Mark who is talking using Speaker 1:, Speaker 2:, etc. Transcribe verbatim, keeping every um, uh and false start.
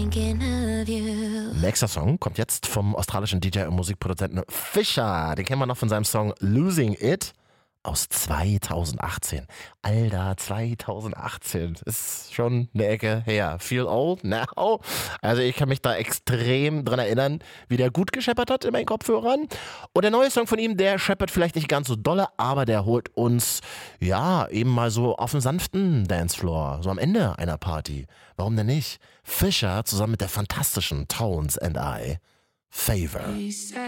Speaker 1: thinking of you.
Speaker 2: Nächster Song kommt jetzt vom australischen D J und Musikproduzenten Fisher. Den kennen wir noch von seinem Song Losing It aus zweitausendachtzehn. Alter, zweitausendachtzehn. Ist schon eine Ecke her. Feel old now. Also ich kann mich da extrem dran erinnern, wie der gut gescheppert hat in meinen Kopfhörern. Und der neue Song von ihm, der scheppert vielleicht nicht ganz so dolle, aber der holt uns, ja, eben mal so auf einen sanften Dancefloor. So am Ende einer Party. Warum denn nicht? Fisher zusammen mit der fantastischen Tones and I. Favor.